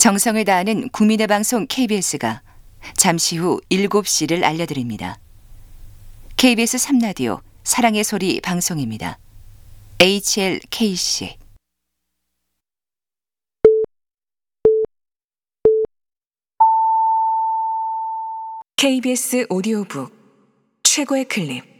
정성을 다하는 국민의 방송 KBS가 잠시 후 7시를 알려드립니다. KBS 3라디오 사랑의 소리 방송입니다. HLKC KBS 오디오북 최고의 클립.